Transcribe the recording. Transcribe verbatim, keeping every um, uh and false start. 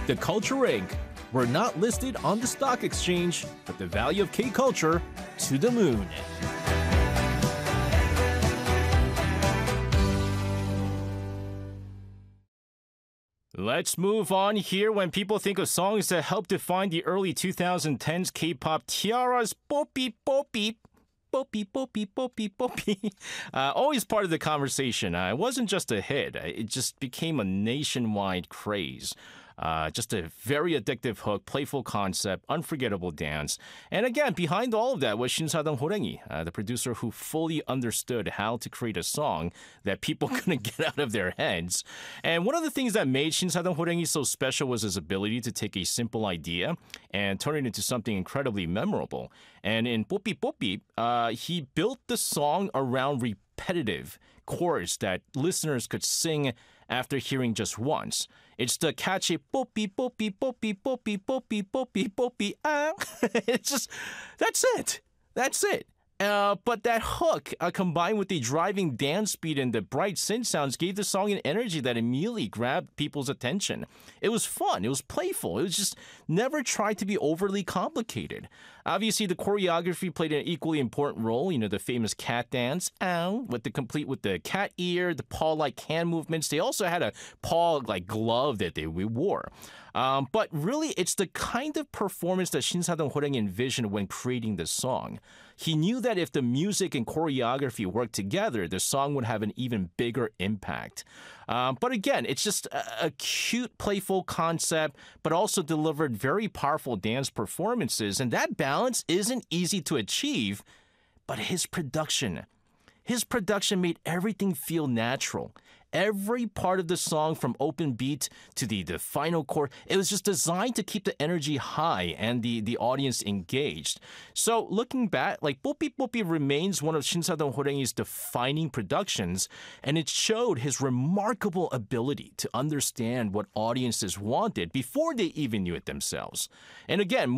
The Culture Incorporated. We're not listed on the stock exchange, but the value of K-Culture to the moon. Let's move on here. When people think of songs that helped define the early twenty tens K-pop, Tiara's 뽀삐 뽀삐 뽀삐 뽀삐 뽀삐 뽀삐 uh, always part of the conversation. Uh, it wasn't just a hit. It just became a nationwide craze. Uh, just a very addictive hook, playful concept, unforgettable dance. And again, behind all of that was Shinsadong Horengi, uh, the producer who fully understood how to create a song that people couldn't get out of their heads. And one of the things that made Shinsadong Horengi so special was his ability to take a simple idea and turn it into something incredibly memorable. And in 뽀삐 뽀삐, uh, he built the song around repetitive chords that listeners could sing after hearing just once. It's the catchy 뽀삐 뽀삐 뽀삐 뽀삐 뽀삐 뽀삐 뽀삐 ah. It's just, that's it. That's it. Uh, but that hook, uh, combined with the driving dance beat and the bright synth sounds, gave the song an energy that immediately grabbed people's attention. It was fun. It was playful. It was just never tried to be overly complicated. Obviously, the choreography played an equally important role. You know, the famous cat dance, ow, with the complete with the cat ear, the paw-like hand movements. They also had a paw-like glove that they wore. Um, but really, it's the kind of performance that Shinsadong Horengi envisioned when creating the song. He knew that if the music and choreography worked together, the song would have an even bigger impact. Um, but again, it's just a, a cute, playful concept, but also delivered very powerful dance performances. And that balance isn't easy to achieve, but his production, his production made everything feel natural. Every part of the song, from open beat to the, the final chord, it was just designed to keep the energy high and the, the audience engaged. So looking back, like 뽀삐 뽀삐 remains one of Shinsadong Horengi's defining productions, and it showed his remarkable ability to understand what audiences wanted before they even knew it themselves. And again,